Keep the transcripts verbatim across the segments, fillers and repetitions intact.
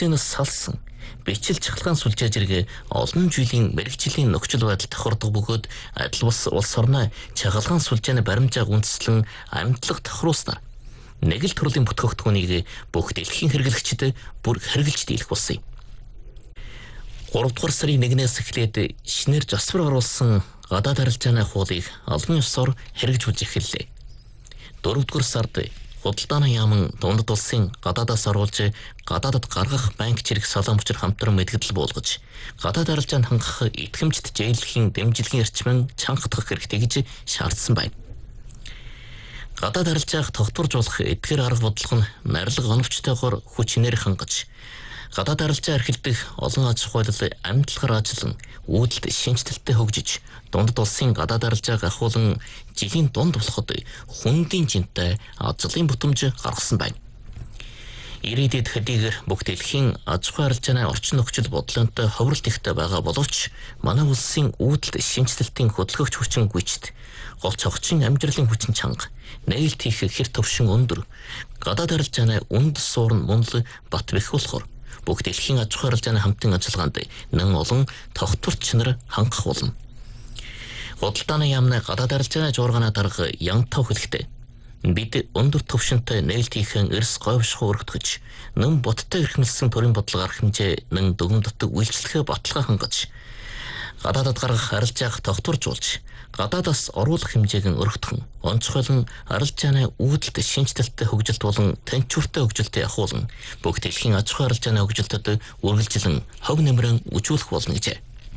сүлжээнээс салсан бичил чахалгаан сүлжээ зэрэг олон жилийн мэрэгжлийн нөхцөл байдал тохирдог бөгөөд адил улс улс орны чахалгаан сүлжээний баримжааг үндэслэн амьдлага тохируулснаар нэг л төрлийн бүтээгдэхүүнийг бүх дэлхийн хэрэглэгчид бүр хэрэгжилж дийлэх болсон юм. гуравдугаар сарын нэгнээс эхлээд шинээр засвар оруулсан гадаад харилцааны хуулийг албан ёсоор хэрэгжүүлж эхэллээ. дөрөвдүгээр сард худалдааны яамн дундад улсын гадаадаас оруулж гадаадад гаргах банк чирэг салаан мөчр хамтран мэдгдэл буулгаж гадаад харилцаанд хангах итгэмжт зээлхийн дэмжлэгийн эрчмэн чангатгах хэрэгтэй гэж шаардсан байна. Гадаад харилцааг тогтворжуулах эдгээр арга бодлого нь нарилга оновчтойгоор хүч нэр хангаж гадаад харилцаа эрхэлдэх олон аж ахуйлал амьдлахаар ажиллан үүдэлд шинжтэлтэд хөгжиж дундад улсын гадаад харилцааг ахуулан жилийн дунд болоход хүндийн жинтэй ажлын бүтэмж гаргасан байна. Ирээдүйд хэдийгээр бүх дэлхийн аж ахуй харилцааны орчин нөхцөл бодлонтой ховролт ихтэй байгаа боловч манай улсын үүдэлд шинжтэлтийн хөдөлгөгч хүчин гүйцэд гол цогцын амьдралын хүчин чанга нээлт хийх хэр төвшин өндөр гадаад харилцааны үнд суурн мунл бат бэх болохоор бүх дэлхийн аж ахуй харилцааны хамтын ажиллагаанд нэн олон тогтворч чанар хангах болно. Худалдааны яамны гадаад харилцааны жуургааны дарга янтав хэлэхдээ бид өндөр төвшөнтэй нээлт хийхэн эрс говьших өргөтгөж нэн боттой эрхэмлсэн төрийн бодлого арга хэмжээ нэн дүгнэн дотог үйлчлэхээ баталгаа хангаж гадаадад гаргах харилцааг тогтворжуулж гадаадаас оруулах хэмжээг нь өргөтгөн онцгойлон харилцааны үүдэлт шинжтэлтэд хөгжилт болон тэнцвэртэй хөгжилтөд ахуулан бүх дэлхийн аж ахуй харилцааны хөгжилтөд үргэлжлэн хог нэмрэн үжүүлэх болно гэжээ.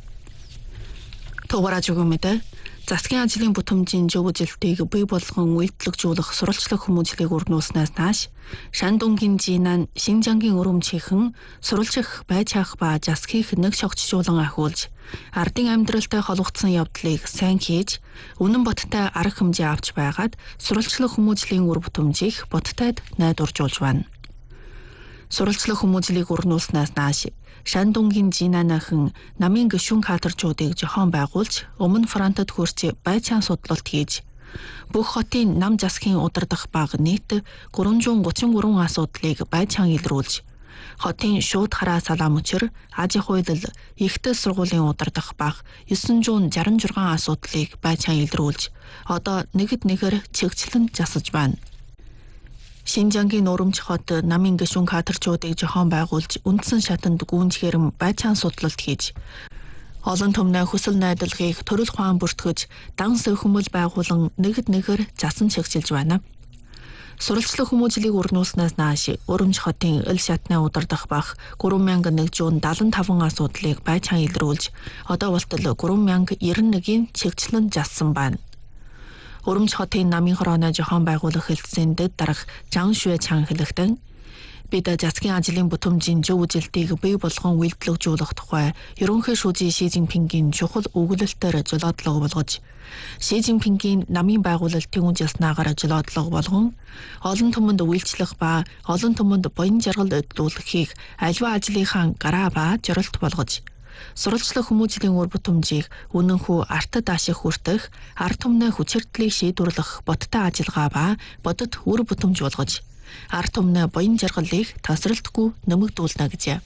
Товараж өгөөмөдө засгийн ажлын бүтэмжийн зөв үжилтийг бий болгон үйлдвэрлэгжүүлэх сурвалжлах хүмүүжлэгийг өргнүүлснээс нааш Шандунгийн Жинан Шинжангийн өрөмчийнхэн сурвалжих байж ах ба засгийг нэг шогчжуулан ахиулж ардын амьдралтай холбогдсон явдлыг сайн хийж үнэн боттой арга хэмжээ авч байгаад сурвалжлах хүмүүжлийн үр бүтэмжийг боттойд найдваржуулж байна. Сурвалжлах хүмүүжлийг өргнүүлснээс нааш Шандунгийн Жинанахан намын гишүүн кадрчуудыг жохон байгуулж өмнө фронтод хөрч байцаан судлалт хийж бүх хотын нам засгийн удирдах баг нийт гурван гучин гурван асуудлыг байцаан илрүүлж хотын шууд хараа салаа мөчр аж ахуйлал ихтэй сургуулийн удирдах баг девять шестьдесят шесть асуудлыг байцаан илрүүлж одоо нэгд нэгээр чигчлэн засаж байна. Шинжангийн нурамч хот намын гишүүн кадрчуудыг жохон байгуулж үндсэн шатанд гүнж хэрэм байцаан судлалт хийж олон түмнээ хүсэл найдварыг төрөл ухаан бүртгэж дан сөхөмөл байгуулан нэгд нэгээр засан чигчилж байна. Сурвалжлах хүмүүжлийг өргнүүлснээс нааш Урамч хотын ил шатны удирдах баг гурван мянга нэгдүгээр дадлан таван асуудлыг байцаан илрүүлж одоо болтол гурван мянга девяносто одного чигчлэн зассан байна. Урамч хотын намын хорооны жохон байгуулах хэлтсийн дэд дарах Жан Шуэ Чан хэлэхдээ бид засгийн ажлын бүтэмжийн зөв үжилтийг бий болгон үйлдвэрлэгжүүлэх тухай ерөнхий шүүжийн Ши Цзиньпингийн чухал өгүүлэлтээр жолоодлого болгож Ши Цзиньпингийн намын байгуулалтын үндэснаагаар жолоодлого болгон олон түмэнд үйлчлэх ба олон түмэнд буян жаргал өдлүүлэхийг аливаа ажлынхаа гараа ба зорилт болгож сурвалжлах хүмүүжлийн үр бүтэмжийг үнэнхүү артад ашиг хүртэх ард түмний хүчирдлийг шийдвэрлэх боттой ажиллагаа ба бодит үр бүтэмж болгож ард түмний буян жаргалыг тасралтгүй нэмэгдүүлнэ гэжээ.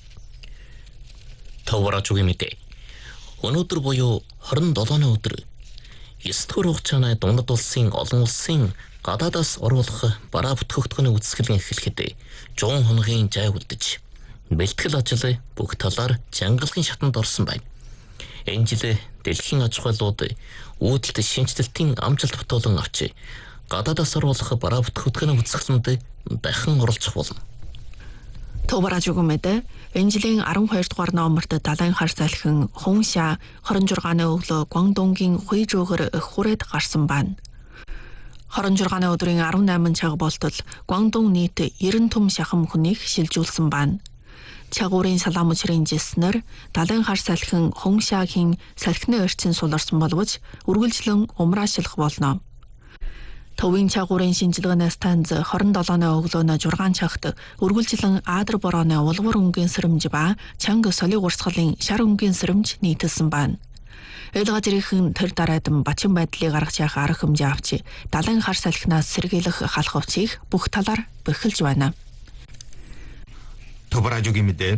Товараж өгөөмөдө өнөөдөр буюу хорин долооны өдөр девять дугаар хугацааны дундад улсын олон улсын гадаадаас оруулах бараа бүтээгдэхүүний үзэсгэлэн эхлэхэд жуун хоногийн жай үлдэж бэлтгэл ажил бүх талаар жангалгын шатанд орсон байна. Энэ жил дэлхийн аж ахуйлууд үүдэлт шинжтэлтийн амжилт батуулан авч гадаадаас оруулах бараа бүтээгдэхүүний үзэсгэлэнд дахин оролцох болно. Товараж өгөөмөдө энэ жилийн арван хоёр дугаар номерт далайн хар салхин Хунша хорин жургааны өглөө Гуандонгийн Хуйжөөгөр их хүрээд гарсан байна. хорин жургааны өдрийн арван найман цаг болтол Гуандон нийт девяносто түм шахам хүнийг шилжүүлсэн байна. Чагуурын салаам мөчрийн жилснэр далайн хар салхин Хуншагийн салхины орчин суларсан боловч үргэлжлэн умраашлах болно. Төвийн чагуурын шинжилгээнээс таньж хорин долооны өглөөний жургаан чагт үргэлжлэн аадар борооны улвар өнгийн сэрэмж ба чанга солиг урсгалын шар өнгийн сэрэмж нийтэлсэн байна. Эл газрынхан тэр дараадан бачин байдлыг гаргаж явах арга хэмжээ авч далайн хар салхинаас сэргийлэх халах хувцсыг бүх талаар бэхэлж байна. Товараж өгөөмөдө